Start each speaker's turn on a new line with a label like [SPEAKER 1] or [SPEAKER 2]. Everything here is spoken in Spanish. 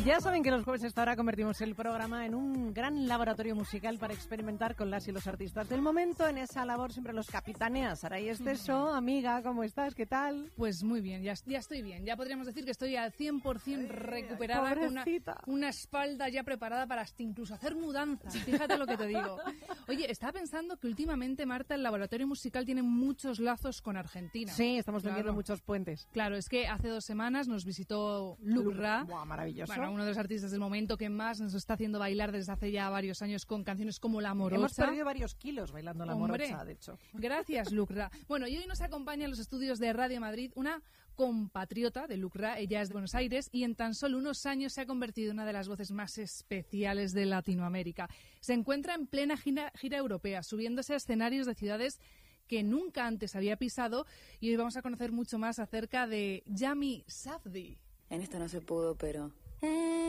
[SPEAKER 1] Ya saben que los jueves a esta hora convertimos el programa en un gran laboratorio musical para experimentar con las y los artistas del momento. En esa labor siempre los capitaneas. Saray Esteso, amiga, ¿cómo estás? ¿Qué tal?
[SPEAKER 2] Pues muy bien, ya estoy bien. Ya podríamos decir que estoy al 100% recuperada, con una espalda ya preparada para hasta incluso hacer mudanzas. Fíjate lo que te digo. Oye, estaba pensando que últimamente, Marta, el laboratorio musical tiene muchos lazos con Argentina.
[SPEAKER 1] Sí, estamos teniendo muchos puentes.
[SPEAKER 2] Claro, es que hace 2 semanas nos visitó Lucra.
[SPEAKER 1] Wow, maravilloso.
[SPEAKER 2] Bueno, uno de los artistas del momento que más nos está haciendo bailar desde hace ya varios años con canciones como La Morocha.
[SPEAKER 1] Hemos perdido varios kilos bailando La Morocha, de hecho.
[SPEAKER 2] Gracias, Lucra. Bueno, y hoy nos acompaña en los estudios de Radio Madrid una compatriota de Lucra. Ella es de Buenos Aires y en tan solo unos años se ha convertido en una de las voces más especiales de Latinoamérica. Se encuentra en plena gira europea, subiéndose a escenarios de ciudades que nunca antes había pisado, y hoy vamos a conocer mucho más acerca de Yami Safdie.
[SPEAKER 3] En esto no se pudo, pero